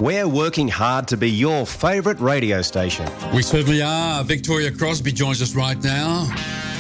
We're working hard to be your favourite radio station. We certainly are. Victoria Crosby joins us right now.